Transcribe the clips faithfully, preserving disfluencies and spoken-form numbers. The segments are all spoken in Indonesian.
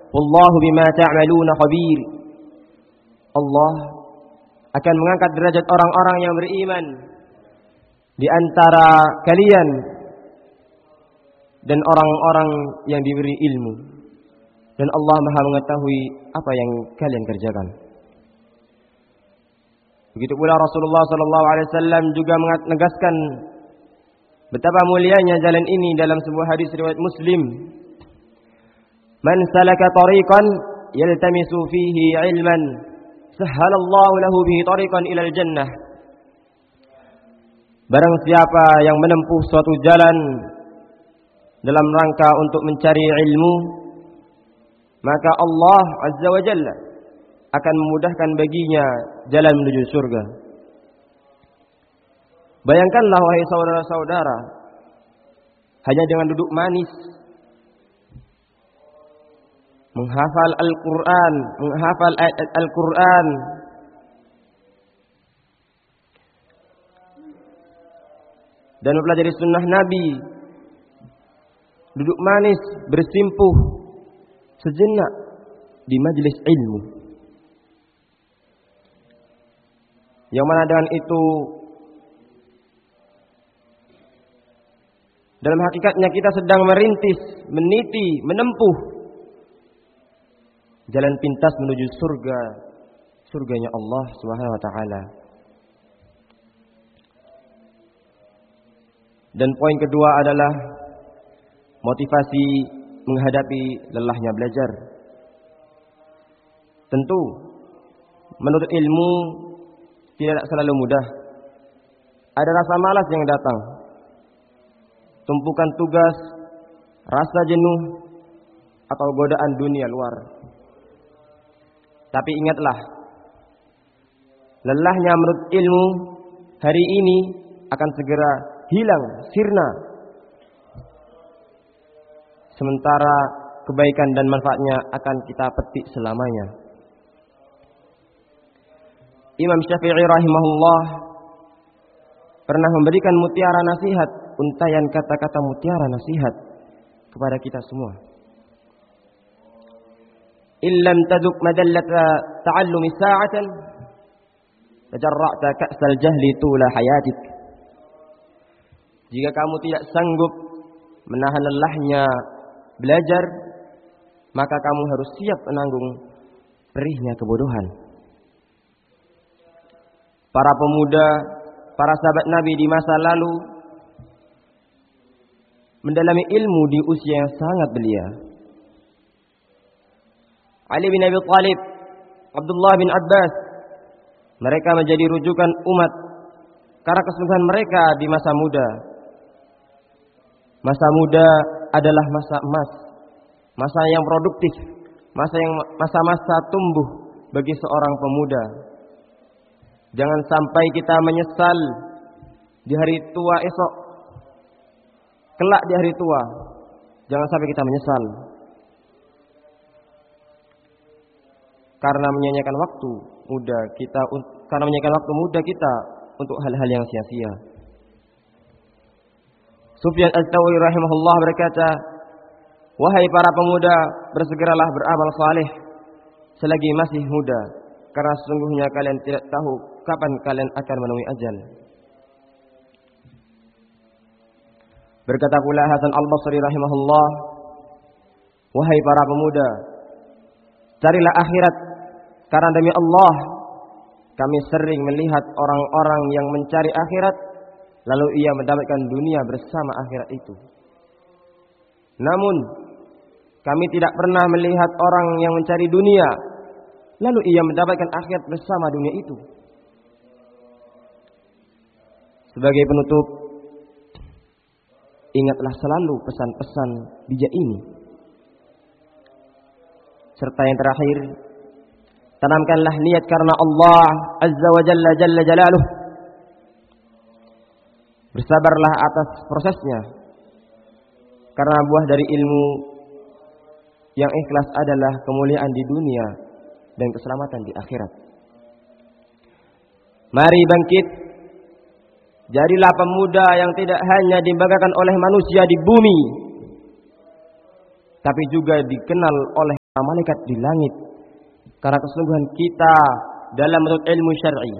wallahu bima ta'maluna khabir. Allah akan mengangkat derajat orang-orang yang beriman di antara kalian dan orang-orang yang diberi ilmu, dan Allah Maha mengetahui apa yang kalian kerjakan. Begitu pula Rasulullah sallallahu alaihi wasallam juga menegaskan betapa mulianya jalan ini dalam sebuah hadis riwayat Muslim. Man salaka tariqan yaltamisu fihi ilman sahhalallahu lahu bihi tariqan ilal jannah. Barang siapa yang menempuh suatu jalan dalam rangka untuk mencari ilmu, maka Allah Azza wa Jalla akan memudahkan baginya jalan menuju surga. Bayangkanlah wahai saudara-saudara, hanya dengan duduk manis menghafal Al-Quran, menghafal ayat Al-Quran, dan mempelajari sunnah Nabi, duduk manis bersimpuh sejenak di majelis ilmu, yang mana dengan itu dalam hakikatnya kita sedang merintis, meniti, menempuh jalan pintas menuju surga, surganya Allah Subhanahu wa taala. Dan poin kedua adalah motivasi menghadapi lelahnya belajar. Tentu menuntut ilmu tidak selalu mudah. Ada rasa malas yang datang, tumpukan tugas, rasa jenuh, atau godaan dunia luar. Tapi ingatlah, lelahnya menuntut ilmu hari ini akan segera hilang, sirna. Sementara kebaikan dan manfaatnya akan kita petik selamanya. Imam Syafi'i rahimahullah pernah memberikan mutiara nasihat, untayan kata-kata mutiara nasihat kepada kita semua. Illam taduk madallata ta'allumi sa'atan tajarra'ta ka'sal jahli tula hayatik. Jika kamu tidak sanggup menahan lelahnya belajar, maka kamu harus siap menanggung perihnya kebodohan. Para pemuda, para sahabat Nabi di masa lalu mendalami ilmu di usia yang sangat belia. Ali bin Abi Thalib, Abdullah bin Abbas, mereka menjadi rujukan umat karena kesungguhan mereka di masa muda. Masa muda adalah masa emas, masa yang produktif, masa yang masa-masa tumbuh bagi seorang pemuda. Jangan sampai kita menyesal di hari tua esok, kelak di hari tua. Jangan sampai kita menyesal karena menyanyiakan waktu muda kita, karena menyanyiakan waktu muda kita untuk hal-hal yang sia-sia. Sufyan Ats-Tsauri rahimahullah berkata, wahai para pemuda, bersegeralah beramal saleh selagi masih muda, karena sesungguhnya kalian tidak tahu kapan kalian akan menemui ajal. Berkata pula Hasan Al-Basri rahimahullah, wahai para pemuda, carilah akhirat, karena demi Allah kami sering melihat orang-orang yang mencari akhirat lalu ia mendapatkan dunia bersama akhirat itu. Namun kami tidak pernah melihat orang yang mencari dunia lalu ia mendapatkan akhirat bersama dunia itu. Sebagai penutup, ingatlah selalu pesan-pesan bijak ini. Serta yang terakhir, tanamkanlah niat karena Allah Azza wa Jalla Jalla Jalaluh. Bersabarlah atas prosesnya, karena buah dari ilmu yang ikhlas adalah kemuliaan di dunia dan keselamatan di akhirat. Mari bangkit, jadilah pemuda yang tidak hanya dibanggakan oleh manusia di bumi, tapi juga dikenal oleh malaikat di langit karena kesungguhan kita dalam menurut ilmu syar'i.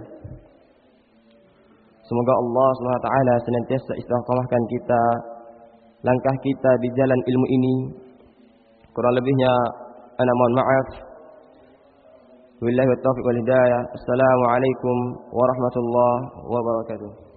Semoga Allah Subhanahu wa taala senantiasa istiqamahkan kita, langkah kita di jalan ilmu ini. Kurang lebihnya ana mohon maaf. Wabillahi taufiq wal hidayah. Assalamualaikum warahmatullahi wabarakatuh.